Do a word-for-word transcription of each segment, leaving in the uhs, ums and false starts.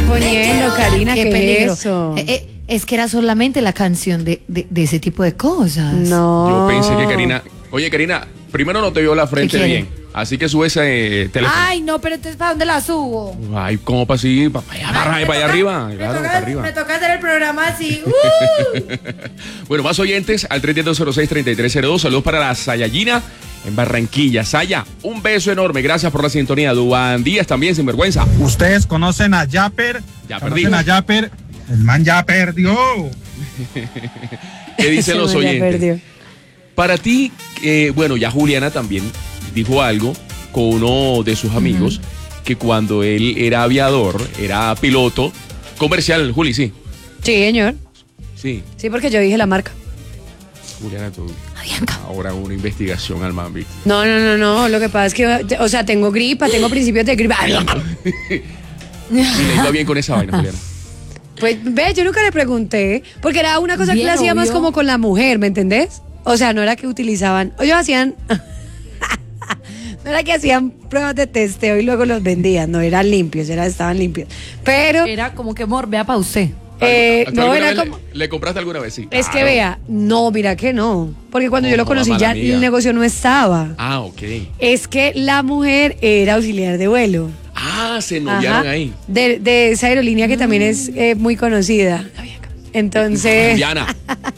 poniendo, Karina? Qué ¿Qué peligro. es eso? Eh, eh, es que era solamente la canción de, de, de ese tipo de cosas. No. Yo pensé que Karina... Oye, Karina, primero no te vio la frente bien. Así que sube ese eh, teléfono. Ay, no, pero entonces ¿para dónde la subo? Ay, ¿cómo para así? Para allá, para, Ay, para allá toca, arriba. Me, Claro, toca, para arriba. me toca hacer el programa así. Uh. Bueno, más oyentes al tres dos cero seis, tres tres cero dos. Saludos para la Sayayina en Barranquilla. Saya, un beso enorme. Gracias por la sintonía. Duan Díaz también, sin vergüenza. Ustedes conocen a Yapper. Ya ¿Conocen perdí. a Yapper? El man ya perdió. ¿Qué dicen Ese los man ya oyentes? perdió. Para ti, eh, bueno, ya Juliana también dijo algo con uno de sus amigos, uh-huh, que cuando él era aviador, era piloto comercial, Juli, sí. Sí, señor. Sí. Sí, porque yo dije la marca. Juliana, tú ahora una investigación al man, ¿viste? No, no, no, no. Lo que pasa es que, o sea, tengo gripa, tengo principios de gripa. Y le iba bien con esa vaina, Juliana. Pues ve, yo nunca le pregunté, porque era una cosa Bien, que le hacía más obvio. como con la mujer, ¿me entendés? O sea, no era que utilizaban, o ellos hacían, no era que hacían pruebas de testeo y luego los vendían, no, eran limpios, era, estaban limpios. Pero, Era como que amor, vea para usted. eh, ¿Tú no alguna era vez como... Le, ¿Le compraste alguna vez? Sí. Es que Claro. vea, no, mira que no, porque cuando No, yo lo no, conocí mala ya amiga. el negocio no estaba. Ah, ok. Es que la mujer era auxiliar de vuelo. Ah, se noviaron Ajá, ahí. De, de esa aerolínea que también es eh, muy conocida. Entonces, Diana.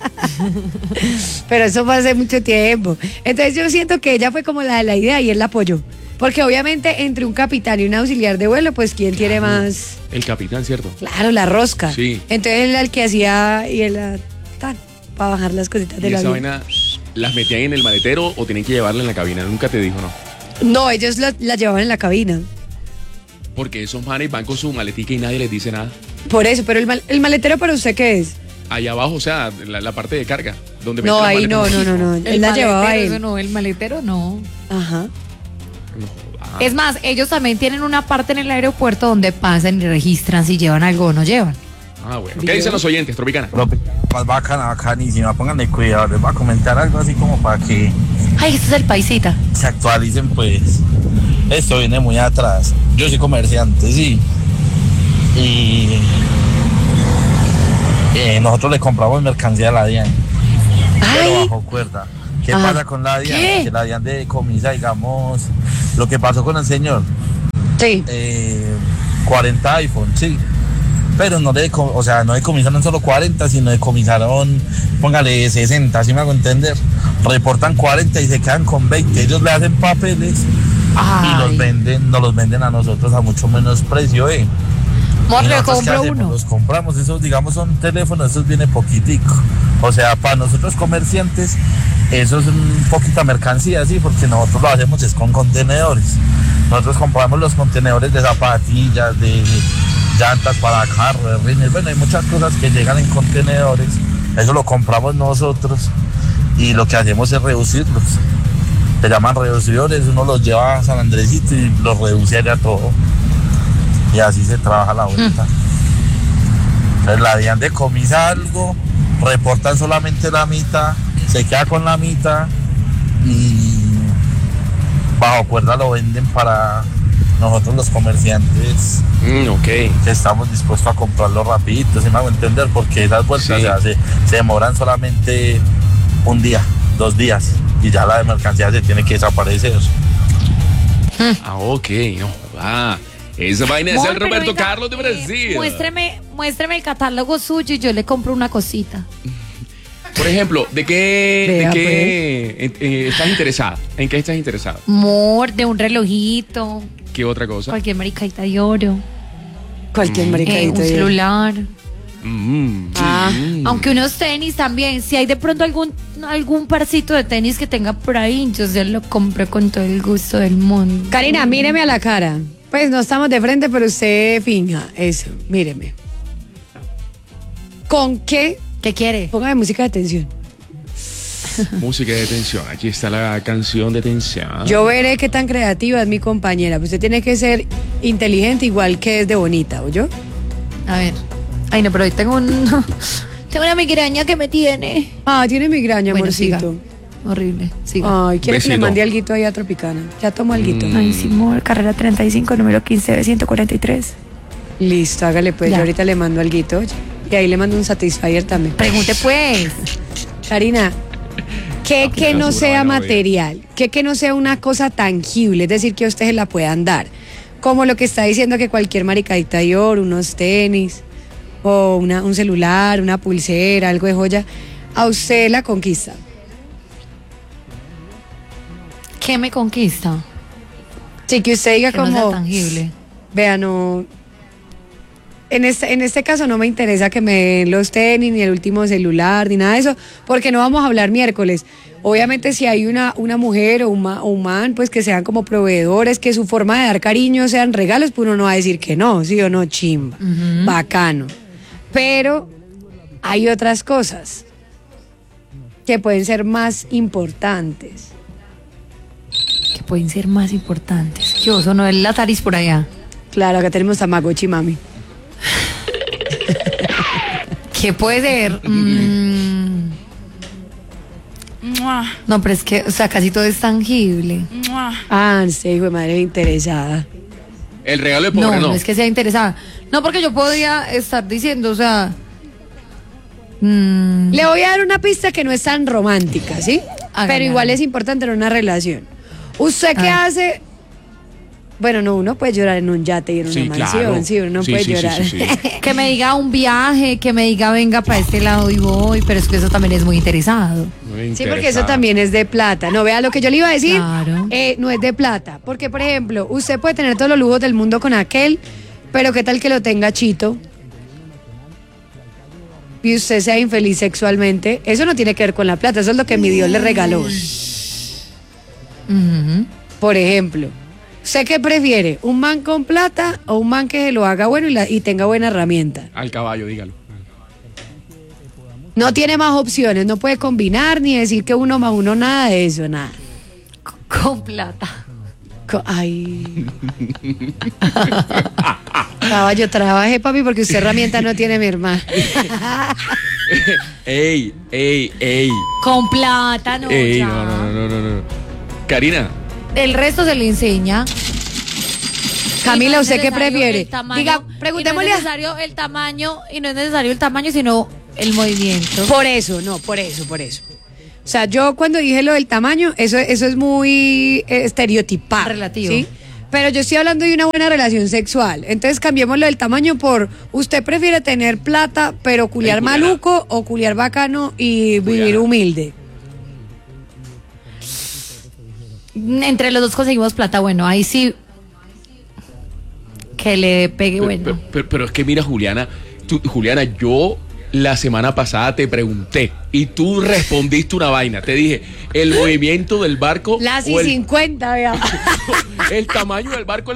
pero eso fue hace mucho tiempo. Entonces yo siento que ella fue como la de la idea y él la apoyó. Porque obviamente entre un capitán y un auxiliar de vuelo, pues ¿quién tiene más? El capitán, ¿cierto? Claro, la rosca. Sí. Entonces él era el que hacía y él era tan para bajar las cositas ¿Y del esa avión. vaina las metían en el maletero o tenían que llevarla en la cabina? Nunca te dijo, ¿no? No, ellos la, la llevaban en la cabina. Porque esos manes van con su maletica y nadie les dice nada. Por eso, pero el, mal- el maletero para usted, ¿qué es? Allá abajo, o sea, la, la parte de carga. Donde No, meten las ahí no, maletas. no, no, no. Él la llevaba maletero, ahí. eso no, el maletero no. Ajá. Ah, Es más, ellos también tienen una parte en el aeropuerto donde pasan y registran si llevan algo o no llevan. ah, bueno. ¿Qué dicen los oyentes, Tropicana? Más bacana, bacanísima, pónganle cuidado, les voy a comentar algo así como para que Ay, este es el paisita. se actualicen, pues esto viene muy atrás. Yo soy comerciante, sí, y eh, nosotros le compramos mercancía a la DIAN, pero Ay. bajo cuerda. ¿Qué Ah, pasa con la DIAN? ¿qué? Que la DIAN decomisa, digamos, lo que pasó con el señor, Sí. eh, cuarenta iPhone, sí. Pero no le, deco- o sea, no decomisaron solo cuarenta, sino decomisaron, póngale sesenta, ¿sí me hago entender? Reportan cuarenta y se quedan con veinte. Ellos le hacen papeles y los Ay. venden, nos los venden a nosotros a mucho menos precio, ¿eh? Amor, ¿Y le nosotros qué compro hacemos? uno. Los compramos, esos digamos son teléfonos, esos viene poquitico. O sea, para nosotros comerciantes, eso es un poquita mercancía, sí, porque nosotros lo hacemos es con contenedores. Nosotros compramos los contenedores de zapatillas, de llantas para carros, de rines, bueno, hay muchas cosas que llegan en contenedores, eso lo compramos nosotros y lo que hacemos es reducirlos. Se llaman reducidores, uno los lleva a San Andresito y los reduce allá todo. Y así se trabaja la vuelta. Entonces la DIAN decomisa algo, reportan solamente la mitad, se queda con la mitad y bajo cuerda lo venden para nosotros los comerciantes Mm, ok. que estamos dispuestos a comprarlo rapidito, ¿sí me hago entender? Porque esas vueltas Sí. se, hace- se demoran solamente un día, dos días y ya la de mercancía se tiene que desaparecer. Ah, ok. No, ah. Esa vaina es Amor, el pero Roberto venga, Carlos de eh, Brasil. muéstreme, muéstreme el catálogo suyo y yo le compro una cosita. Por ejemplo, ¿de qué, Vea, de qué eh, eh, estás interesada? ¿En qué estás interesada? Amor, de un relojito, ¿Qué otra cosa? cualquier maricadita de oro, Cualquier eh, un maricadito. de- celular. Mm, Ah, mm. Aunque unos tenis también, si hay de pronto algún algún parcito de tenis que tenga por ahí, yo se lo compro con todo el gusto del mundo. Karina, míreme a la cara. Pues no estamos de frente, pero usted finja eso. Míreme. ¿Con qué? ¿Qué quiere? Póngame música de tensión. Música de tensión. Aquí está la canción de tensión. Yo veré qué tan creativa es mi compañera. Pues usted tiene que ser inteligente igual que es de bonita, ¿oyó? A ver. Ay, no, pero hoy tengo un tengo una migraña que me tiene. Ah, tiene migraña, Bueno, amorcito. siga. Horrible. Siga. Ay, quiere que le Besito. mande alguito ahí a Tropicana. Ya tomo alguito. Mm. Ay, Simón, carrera treinta y cinco, número quince B ciento cuarenta y tres. Listo, hágale pues, Ya. yo ahorita le mando alguito, y ahí le mando un Satisfyer también. Pregunte pues. Karina, ¿qué Ah, que no seguro sea van a ver. material? ¿Qué que no sea una cosa tangible? Es decir, que ustedes la puedan dar. Como lo que está diciendo que cualquier maricadita de oro, unos tenis, o una, un celular, una pulsera, algo de joya, a usted la conquista. ¿Qué me conquista? Sí, que usted diga Que no como... sea tangible. Vea, no... En este, en este caso no me interesa que me den los tenis, ni el último celular, ni nada de eso, porque no vamos a hablar miércoles. Obviamente si hay una, una mujer o un, ma- o un man, pues que sean como proveedores, que su forma de dar cariño sean regalos, pues uno no va a decir que no, sí o no, chimba, Ujú. bacano. Pero hay otras cosas que pueden ser más importantes. Que pueden ser más importantes. ¿Qué oso? No, el Lataris por allá. Claro, acá tenemos Tamagotchi, mami. ¿Qué puede ser? Mm, Mua, no, pero es que, o sea, casi todo es tangible. mua. Ah, sí, hijo de madre interesada. El regalo de No, pobre no, no. es que sea interesada. No, porque yo podría estar diciendo, o sea. mm, Le voy a dar una pista que no es tan romántica, ¿sí? Hágale, Pero igual hágale. es importante en una relación. ¿Usted qué Ah. hace? Bueno, no, uno puede llorar en un yate y en una Sí, mansión, claro. sí, uno no Sí, puede sí, sí, llorar. sí, sí. que me diga un viaje, que me diga venga para este lado y voy, pero es que eso también es muy interesado. Muy Sí, porque eso interesada. también es de plata. No, vea lo que yo le iba a decir. Claro. eh, no es de plata. Porque, por ejemplo, usted puede tener todos los lujos del mundo con aquel, pero ¿qué tal que lo tenga chito? Y usted sea infeliz sexualmente. Eso no tiene que ver con la plata. Eso es lo que mi Dios le regaló. Ujú. Por ejemplo, ¿usted qué prefiere? ¿Un man con plata o un man que lo haga bueno y, la- y tenga buena herramienta? Al caballo, dígalo. No tiene más opciones, no puede combinar ni decir que uno más uno, nada de eso, nada. Con plata. Co- Ay. Caballo, trabaje, papi, porque usted herramienta no tiene, mi hermano. ey, ey, ey. Con plata, no. ey, ya. no, no, no, no, no. Karina, El resto se le enseña. Camila, Y no es ¿usted qué necesario prefiere? el tamaño, Diga, y no es preguntémosle a... necesario el tamaño, y no es necesario el tamaño, sino el movimiento. Por eso, no, por eso, por eso. O sea, yo cuando dije lo del tamaño, eso, eso es muy eh, estereotipado. Relativo. ¿sí? Pero yo estoy hablando de una buena relación sexual. Entonces cambiemos lo del tamaño por, ¿usted prefiere tener plata pero culiar Ay, culiara. maluco o culiar bacano y vivir Culiara. humilde? Entre los dos conseguimos plata, bueno, ahí sí que le pegue pero, bueno. pero- pero- pero es que mira, Juliana, tú- Juliana, yo la semana pasada te pregunté y tú respondiste una vaina. Te dije, el movimiento del barco Las y o el, cincuenta, vea. el tamaño del barco